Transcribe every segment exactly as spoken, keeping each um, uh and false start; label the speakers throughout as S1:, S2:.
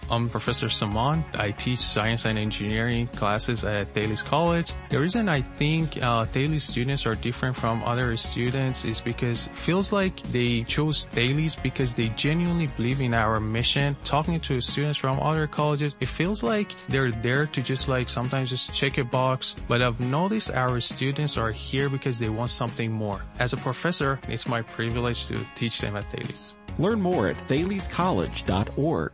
S1: I'm Professor Saman. I teach science and engineering classes at Thales College. The reason I think uh, Thales students are different from other students is because it feels like they chose Thales because they genuinely believe in our mission. Talking to students from other colleges, it feels like they're there to just like sometimes just check a box. But I've noticed our students are here because they want something more. As a professor, it's my privilege to teach them at Thales.
S2: Learn more at thales college dot org.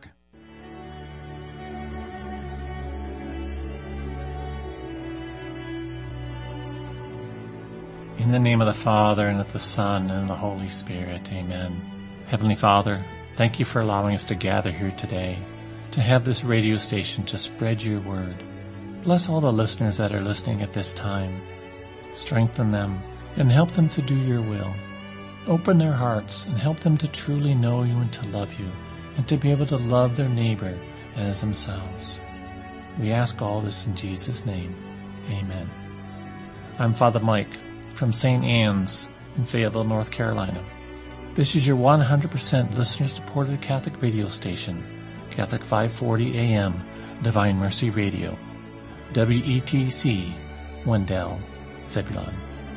S3: In the name of the Father, and of the Son, and of the Holy Spirit, amen. Heavenly Father, thank you for allowing us to gather here today, to have this radio station to spread your word. Bless all the listeners that are listening at this time. Strengthen them, and help them to do your will. Open their hearts, and help them to truly know you and to love you, and to be able to love their neighbor as themselves. We ask all this in Jesus' name. Amen. I'm Father Mike from Saint Anne's in Fayetteville, North Carolina. This is your one hundred percent listener-supported Catholic radio station, Catholic five forty A M, Divine Mercy Radio, W E T C, Wendell, Zebulon.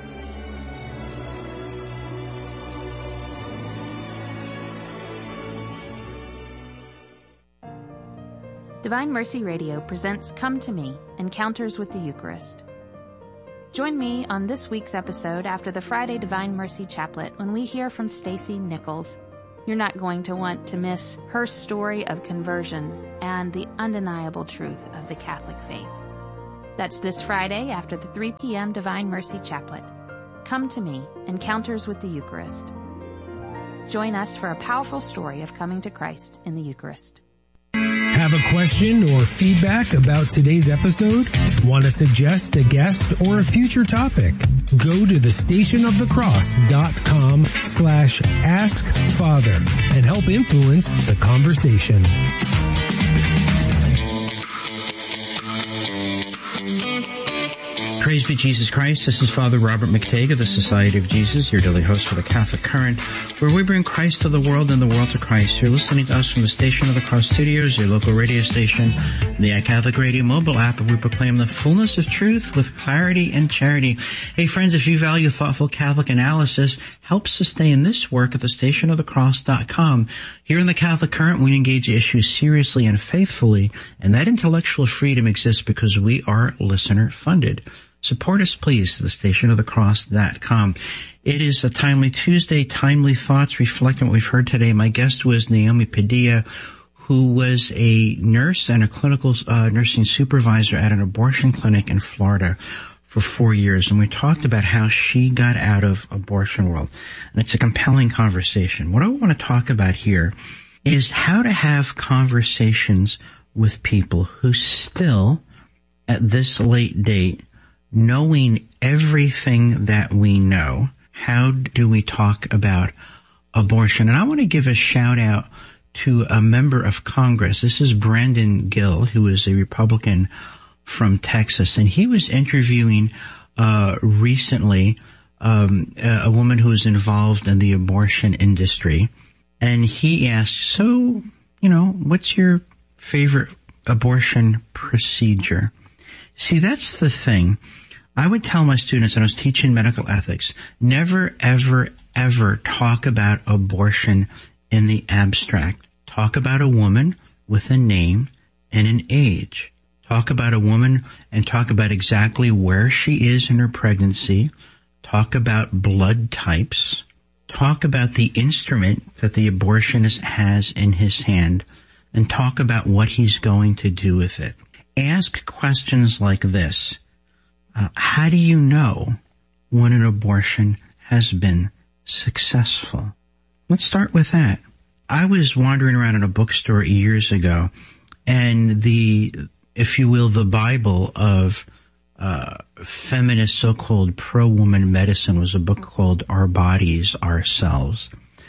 S4: Divine Mercy Radio presents Come to Me, Encounters with the Eucharist. Join me on this week's episode after the Friday Divine Mercy Chaplet when we hear from Stacy Nichols. You're not going to want to miss her story of conversion and the undeniable truth of the Catholic faith. That's this Friday after the three p.m. Divine Mercy Chaplet. Come to Me, Encounters with the Eucharist. Join us for a powerful story of coming to Christ in the Eucharist.
S5: Have a question or feedback about today's episode? Want to suggest a guest or a future topic? Go to the stationofthecross.com slash ask Father and help influence the conversation.
S6: Praise be Jesus Christ. This is Father Robert McTague of the Society of Jesus, your daily host for the Catholic Current, where we bring Christ to the world and the world to Christ. You're listening to us from the Station of the Cross Studios, your local radio station, the iCatholic Radio mobile app, where we proclaim the fullness of truth with clarity and charity. Hey friends, if you value thoughtful Catholic analysis, help sustain this work at the station of the cross dot com. Here in the Catholic Current, we engage issues seriously and faithfully, and that intellectual freedom exists because we are listener funded. Support us, please, the station of the cross dot com. It is a Timely Tuesday, Timely Thoughts, reflecting what we've heard today. My guest was Naomi Padilla, who was a nurse and a clinical uh, nursing supervisor at an abortion clinic in Florida for four years. And we talked about how she got out of abortion world. And it's a compelling conversation. What I want to talk about here is how to have conversations with people who still, at this late date, knowing everything that we know, how do we talk about abortion? And I want to give a shout out to a member of Congress. This is Brandon Gill, who is a Republican from Texas, and he was interviewing uh recently um a woman who is involved in the abortion industry, and he asked, so, you know, what's your favorite abortion procedure? See, that's the thing. I would tell my students, and I was teaching medical ethics, never, ever, ever talk about abortion in the abstract. Talk about a woman with a name and an age. Talk about a woman and talk about exactly where she is in her pregnancy. Talk about blood types. Talk about the instrument that the abortionist has in his hand, and talk about what he's going to do with it. Ask questions like this. Uh, how do you know when an abortion has been successful? Let's start with that. I was wandering around in a bookstore years ago, and the, if you will, the Bible of uh feminist so-called pro-woman medicine was a book called Our Bodies, Ourselves.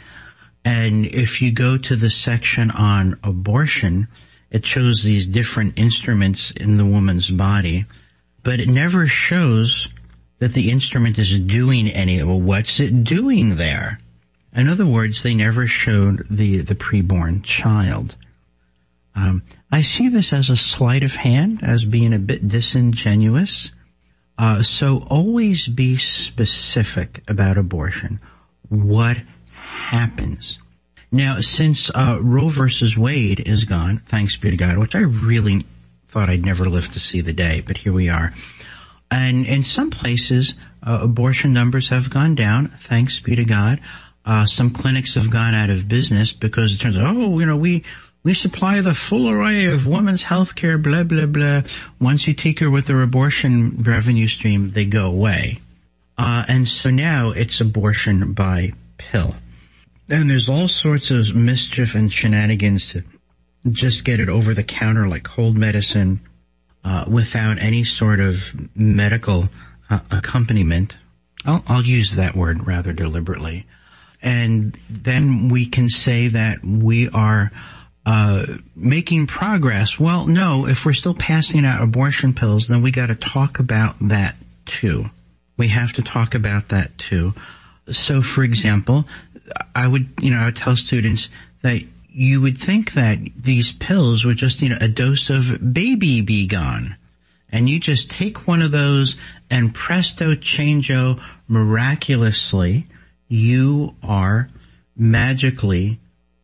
S6: And if you go to the section on abortion, it shows these different instruments in the woman's body, but it never shows that the instrument is doing any. Well, what's it doing there? In other words, they never showed the, the preborn child. Um, I see this as a sleight of hand, as being a bit disingenuous. Uh, so always be specific about abortion. What happens? Now, since uh, Roe versus Wade is gone, thanks be to God, which I really thought I'd never live to see the day, but here we are. And in some places, uh, abortion numbers have gone down, thanks be to God. Uh, some clinics have gone out of business because it turns out, oh, you know, we, we supply the full array of women's health care, blah, blah, blah. Once you tinker with their abortion revenue stream, they go away. Uh, and so now it's abortion by pill. And there's all sorts of mischief and shenanigans to just get it over the counter like cold medicine, uh, without any sort of medical uh, accompaniment. I'll, I'll use that word rather deliberately. And then we can say that we are uh making progress. Well, no, if we're still passing out abortion pills, then we got to talk about that too. We have to talk about that too. So, for example, I would, you know, I would tell students that you would think that these pills were just, you know, a dose of Baby Be Gone. And you just take one of those and presto changeo, miraculously, you are magically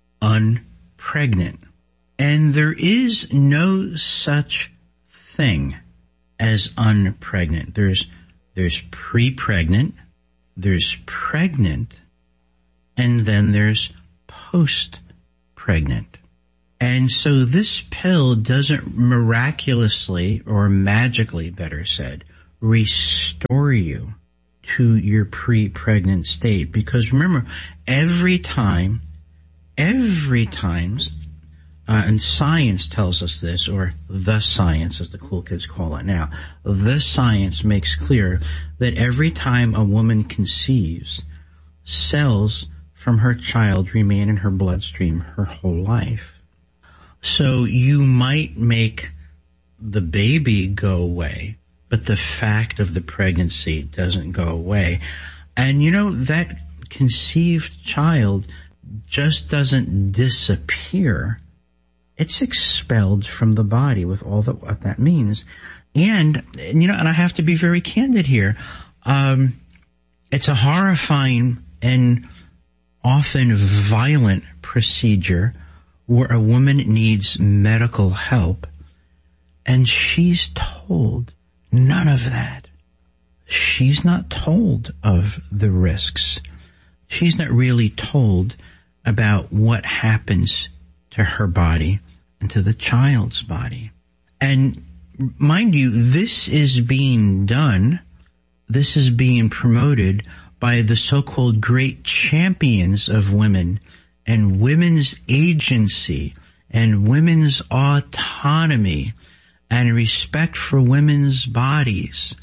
S6: unpregnant. And there is no such thing as unpregnant. There's, there's pre-pregnant, there's pregnant, and then there's post-pregnant. And so this pill doesn't miraculously, or magically, better said, restore you to your pre-pregnant state. Because remember, every time, every time, uh, and science tells us this, or the science, as the cool kids call it now, the science makes clear that every time a woman conceives, cells from her child remain in her bloodstream her whole life. So you might make the baby go away, but the fact of the pregnancy doesn't go away. And you know, that conceived child just doesn't disappear. It's expelled from the body with all that what that means. And, you know, and I have to be very candid here. Um, it's a horrifying and often violent procedure where a woman needs medical help, and she's told none of that. She's not told of the risks. She's not really told about what happens to her body and to the child's body. And mind you, this is being done, this is being promoted by the so-called great champions of women and women's agency and women's autonomy and respect for women's bodies.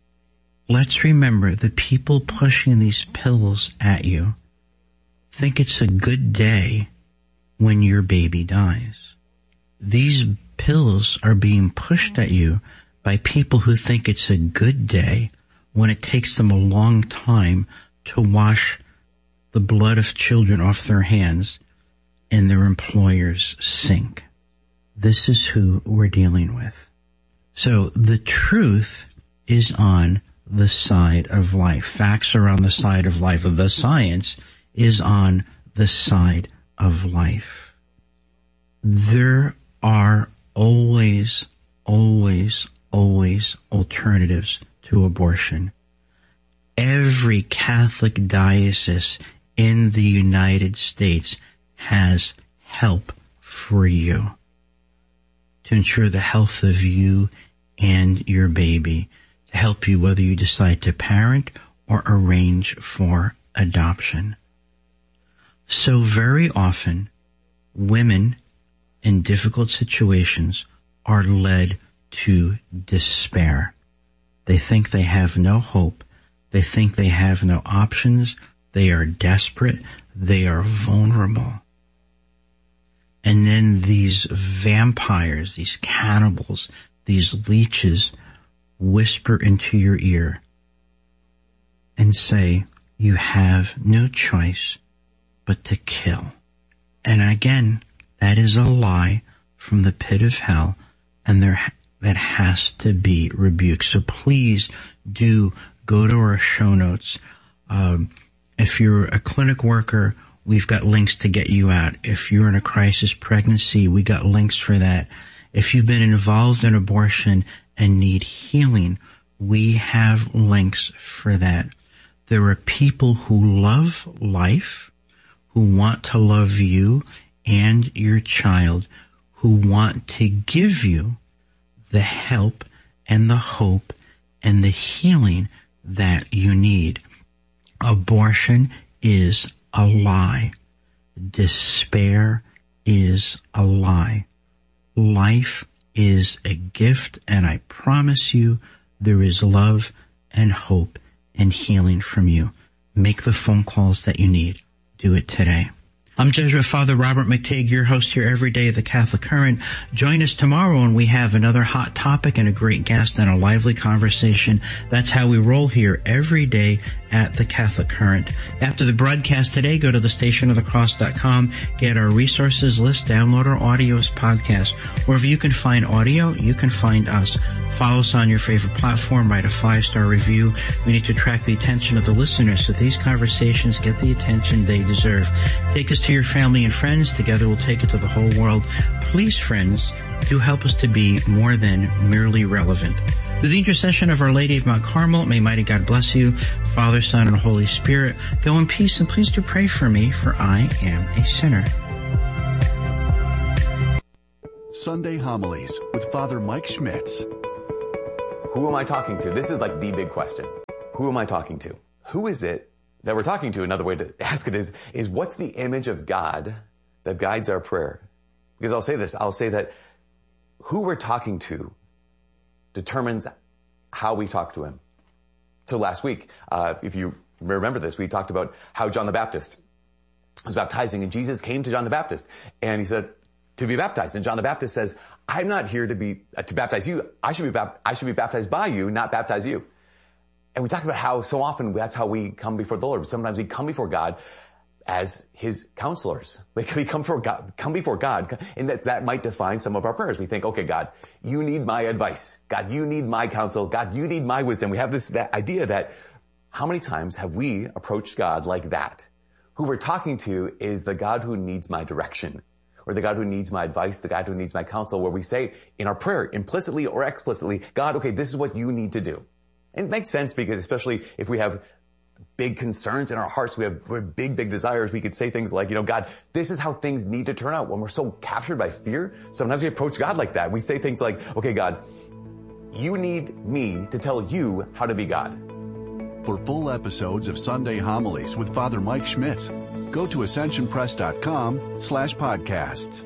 S6: Let's remember, the people pushing these pills at you think it's a good day when your baby dies. These pills are being pushed at you by people who think it's a good day when it takes them a long time to wash the blood of children off their hands in their employer's sink. This is who we're dealing with. So the truth is on the side of life. Facts are on the side of life. The science is on the side of life. There are always, always, always alternatives to abortion. Every Catholic diocese in the United States has help for you to ensure the health of you and your baby, to help you whether you decide to parent or arrange for adoption. So very often, women in difficult situations are led to despair. They think they have no hope. They think they have no options. They are desperate. They are vulnerable. And then these vampires, these cannibals, these leeches whisper into your ear and say, you have no choice but to kill. And again, that is a lie from the pit of hell, and there that has to be rebuked. So please do go to our show notes. Um, if you're a clinic worker, we've got links to get you out. If you're in a crisis pregnancy, we got links for that. If you've been involved in abortion and need healing, we have links for that. There are people who love life, who want to love you and your child, who want to give you the help and the hope and the healing that you need. Abortion is a lie. Despair is a lie. Life is a gift, and I promise you there is love and hope and healing from you. Make the phone calls that you need. Do it today. I'm Jesuit Father Robert McTague, your host here every day at the Catholic Current. Join us tomorrow when we have another hot topic and a great guest and a lively conversation. That's how we roll here every day at the Catholic Current. After the broadcast today, go to the station of the cross dot com, get our resources list, download our audio as podcast. Wherever you can find audio, you can find us. Follow us on your favorite platform, write a five-star review. We need to attract the attention of the listeners so these conversations get the attention they deserve. Take us to your family and friends. Together we'll take it to the whole world. Please, friends, do help us to be more than merely relevant. Through the intercession of Our Lady of Mount Carmel, may mighty God bless you, Father, Son, and Holy Spirit. Go in peace, and please do pray for me, for I am a sinner.
S7: Sunday Homilies with Father Mike Schmitz.
S8: Who am I talking to? This is like the big question. Who am I talking to? Who is it that we're talking to? Another way to ask it is, is what's the image of God that guides our prayer? Because I'll say this, I'll say that who we're talking to determines how we talk to him. So last week, uh, if you remember this, we talked about how John the Baptist was baptizing, and Jesus came to John the Baptist and he said to be baptized. And John the Baptist says, I'm not here to be, uh, to baptize you. I should be, bap- I should be baptized by you, not baptize you. And we talked about how so often that's how we come before the Lord. Sometimes we come before God as his counselors. We come before God, come before God, and that, that might define some of our prayers. We think, okay, God, you need my advice. God, you need my counsel. God, you need my wisdom. We have this that idea that how many times have we approached God like that? Who we're talking to is the God who needs my direction, or the God who needs my advice, the God who needs my counsel, where we say in our prayer, implicitly or explicitly, God, okay, this is what you need to do. And it makes sense because especially if we have big concerns in our hearts, we have, we have big, big desires, we could say things like, you know, God, this is how things need to turn out. When we're so captured by fear, sometimes we approach God like that. We say things like, okay, God, you need me to tell you how to be God.
S7: For full episodes of Sunday Homilies with Father Mike Schmitz, go to ascension press dot com slash podcasts.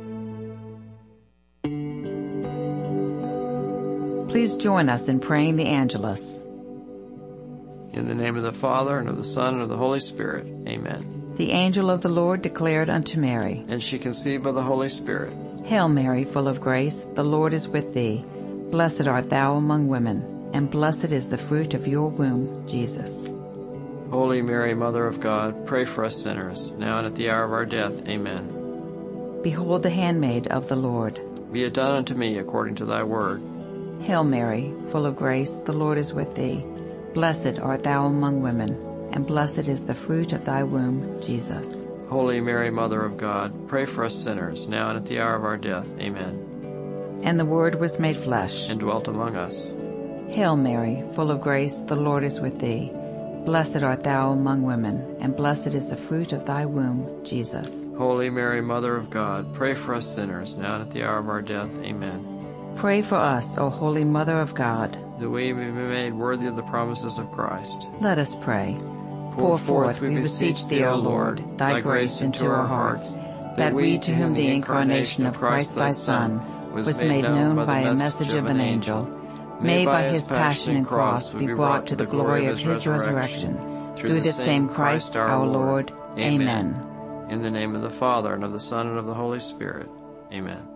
S9: Please join us in praying the Angelus.
S10: In the name of the Father, and of the Son, and of the Holy Spirit. Amen.
S9: The angel of the Lord declared unto Mary,
S10: And she conceived by the Holy Spirit.
S9: Hail Mary, full of grace, the Lord is with thee. Blessed art thou among women, and blessed is the fruit of your womb, Jesus.
S10: Holy Mary, Mother of God, pray for us sinners, now and at the hour of our death. Amen.
S9: Behold the handmaid of the Lord.
S10: Be it done unto me according to thy word.
S9: Hail Mary, full of grace, the Lord is with thee. Blessed art thou among women, and blessed is the fruit of thy womb, Jesus.
S10: Holy Mary, Mother of God, pray for us sinners, now and at the hour of our death. Amen.
S9: And the Word was made flesh,
S10: and dwelt among us.
S9: Hail Mary, full of grace, the Lord is with thee. Blessed art thou among women, and blessed is the fruit of thy womb, Jesus.
S10: Holy Mary, Mother of God, pray for us sinners, now and at the hour of our death. Amen.
S9: Pray for us, O Holy Mother of God,
S10: that we may be made worthy of the promises of Christ.
S9: Let us pray.
S10: Pour forth, we beseech thee, O Lord, thy grace into our hearts, that we, to whom the incarnation of Christ thy Son was made known by a message of an angel, may by his passion and cross be brought to the glory of his resurrection, through the same Christ our Lord. Amen. In the name of the Father, and of the Son, and of the Holy Spirit. Amen.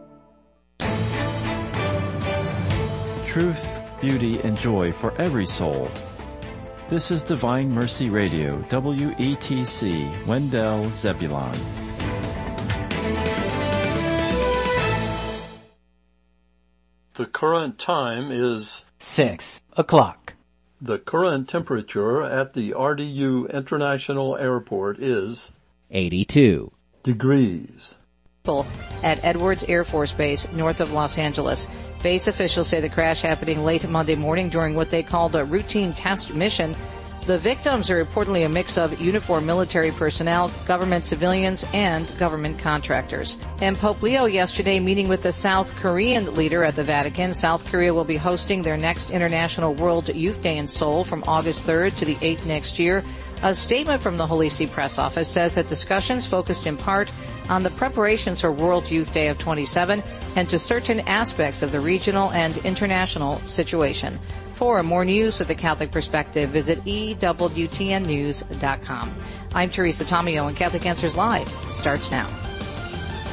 S11: Truth, beauty, and joy for every soul. This is Divine Mercy Radio, W E T C, Wendell, Zebulon.
S12: The current time is
S13: six o'clock.
S12: The current temperature at the R D U International Airport is
S13: eighty-two
S12: degrees.
S14: At Edwards Air Force Base, north of Los Angeles. Base officials say the crash happening late Monday morning during what they called a routine test mission. The victims are reportedly a mix of uniformed military personnel, government civilians, and government contractors. And Pope Leo yesterday meeting with the South Korean leader at the Vatican. South Korea will be hosting their next International World Youth Day in Seoul from August third to the eighth next year. A statement from the Holy See Press Office says that discussions focused in part on the preparations for World Youth Day of twenty-seven and to certain aspects of the regional and international situation. For more news with a Catholic perspective, visit E W T N news dot com. I'm Teresa Tomeo, and Catholic Answers Live starts now.